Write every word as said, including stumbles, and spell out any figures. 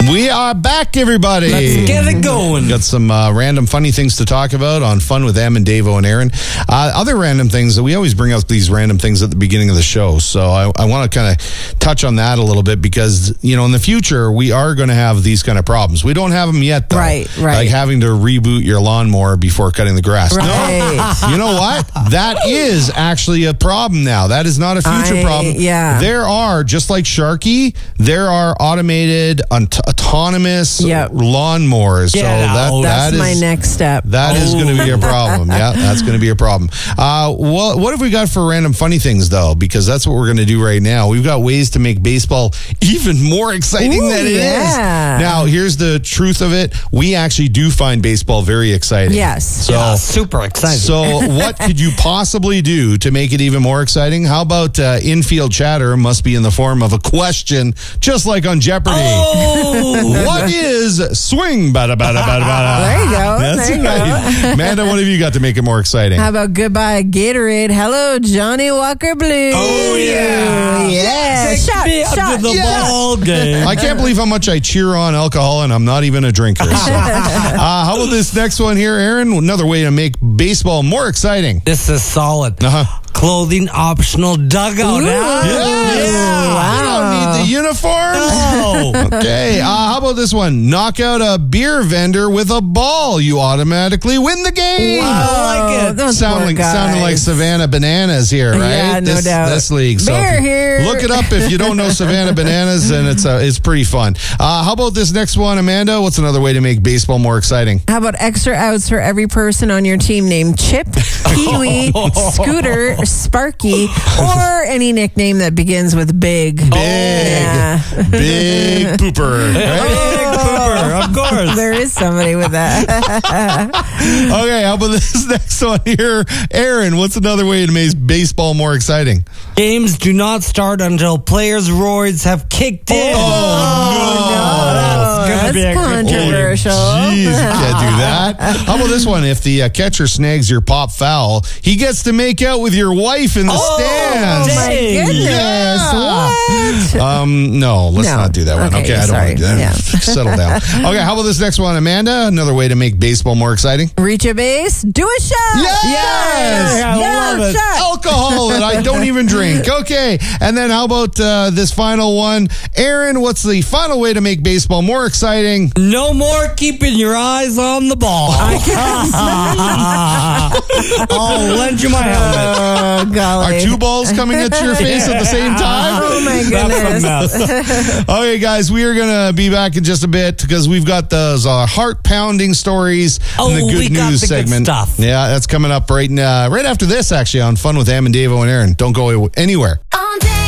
We are back, everybody. Let's get it going. Got some uh, random funny things to talk about on Fun with Em and Davo and Aaron. Uh, other random things, that we always bring up these random things at the beginning of the show. So I, I want to kind of touch on that a little bit because, you know, in the future, we are going to have these kind of problems. We don't have them yet, though. Right, right. Like having to reboot your lawnmower before cutting the grass. Right. No, you know what? That is actually a problem now. That is not a future I- problem. yeah. There are, just like Sharky, there are automated, aut- autonomous Yep. lawnmowers. Get so out. that, That's that my is, next step. That is going to be a problem. Yeah, that's going to be a problem. Uh, what, what have we got for random funny things, though? Because that's what we're going to do right now. We've got ways to make baseball even more exciting Ooh, than it is. yeah. Now, here's the truth of it. We actually do find baseball very exciting. Yes. So, Yeah, super exciting. so what could you possibly do to make it even more exciting? How about uh, infield chatter must be in the form of a question, just like on Jeopardy. oh, What is swing? Bada, bada, bada, bada. There you go. That's There you right. Amanda, what have you got to make it more exciting? How about goodbye Gatorade? Hello, Johnny Walker Blue. Oh, yeah. Yeah. Take Shot, me up shot, to the yes. ball game. I can't believe how much I cheer on alcohol, and I'm not even a drinker. So. uh, how about this next one here, Aaron? Another way to make baseball more exciting. This is solid. Uh-huh. Clothing optional dugout. Ooh. huh? Yes. Yeah. You don't need the uniform. No. Okay, uh, how about this one? Knock out a beer vendor with a ball. You automatically win the game. I like it. Those Sound poor like, guys. sounding like Savannah Bananas here, right? Yeah, no this, doubt. This league. So Beer if you- here. Look it up if you don't know Savannah Bananas, and it's uh, it's pretty fun. Uh, how about this next one, Amanda? What's another way to make baseball more exciting? How about extra outs for every person on your team named Chip, Pee-wee, Scooter, Sparky, or any nickname that begins with big? Big, Yeah. big pooper. Right? Big pooper, of course. There is somebody with that. Okay, how about this next one here? Aaron, what's another way to make baseball more exciting? Games do not start until players' roids have kicked in. Oh, That's gonna That's be a good game. controversial. Jeez, you can't do that. How about this one? If the uh, catcher snags your pop foul, he gets to make out with your wife in the Oh, stands. Oh, my Dang. goodness. Yeah. What? Um, no, let's No. not do that one. Okay, Okay, I don't sorry. want to do that. Yeah. Settle down. Okay, how about this next one, Amanda? Another way to make baseball more exciting. Reach a base, do a shot. Yes! Yeah, I Yeah, love it. shot. Alcohol that I don't even drink. Okay, and then how about uh, this final one? Aaron, what's the final way to make baseball more exciting? No more keeping your eyes on the ball. I'll lend you my helmet. Oh, golly. Are two balls coming at your face at the same time? Oh, my That's goodness. a mess. Okay, guys, we are going to be back in just a bit because we've got those uh, heart-pounding stories Oh, and the good we got news the good segment. stuff. Yeah, that's coming up right uh, right after this, actually, on Fun with Em and Davo and Aaron. Don't go anywhere.